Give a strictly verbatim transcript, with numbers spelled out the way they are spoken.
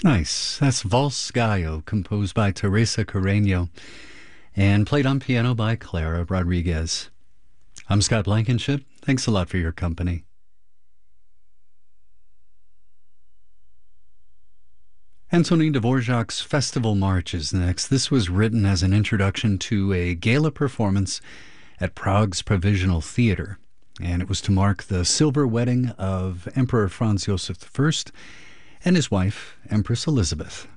Nice. That's Volscayo, composed by Teresa Carreño and played on piano by Clara Rodriguez. I'm Scott Blankenship. Thanks a lot for your company. Antonin Dvorak's Festival March is next. This was written as an introduction to a gala performance at Prague's Provisional Theater, and it was to mark the silver wedding of Emperor Franz Joseph the First and his wife, Empress Elizabeth.